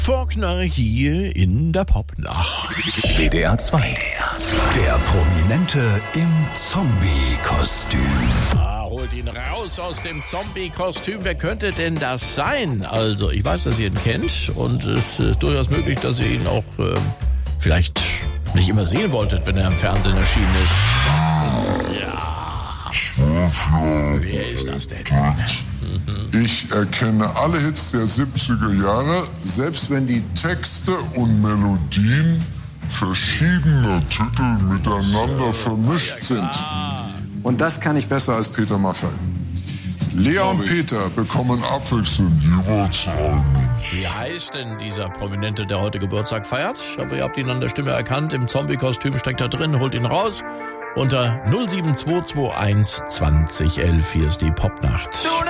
Faulkner hier in der Popnacht. WDR 2. Der Prominente im Zombie-Kostüm. Holt ihn raus aus dem Zombie-Kostüm. Wer könnte denn das sein? Also, ich weiß, dass ihr ihn kennt und es ist durchaus möglich, dass ihr ihn auch vielleicht nicht immer sehen wolltet, wenn er im Fernsehen erschienen ist. Ja. Wer ist das denn? Ich erkenne alle Hits der 70er Jahre, selbst wenn die Texte und Melodien verschiedener Titel miteinander vermischt sind. Und das kann ich besser als Peter Maffay. Lea und Peter bekommen abwechselnd jeweils einen. Wie heißt denn dieser Prominente, der heute Geburtstag feiert? Ich hoffe, ihr habt ihn an der Stimme erkannt. Im Zombie-Kostüm steckt er drin, holt ihn raus. Unter 07221 2011. Hier ist die Popnacht.